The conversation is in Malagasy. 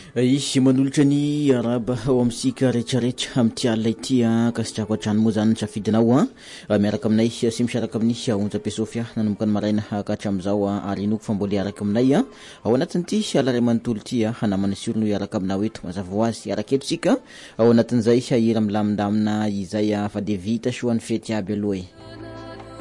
Izy manolotra ny araba ao amsika rehetrarehetra amin'ity alina ity kasitrako hatrany moa zany safidinao miaraka aminay sy misaraka amin'ny onjam-pesofia nanomboka ny maraina ka hatramin'izao ary inoko fa mbola iaraka aminay ao anatin'ity ala ray manontolo ity namana sy olona iaraka aminao eto mazava ho azy iaraka eto sika ao anatin'izay ira milamindamina izay fa dia vita soa ny fety aby aloha